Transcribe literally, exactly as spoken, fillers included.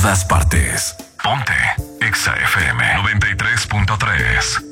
todas partes. Ponte Exa F M noventa y tres punto tres.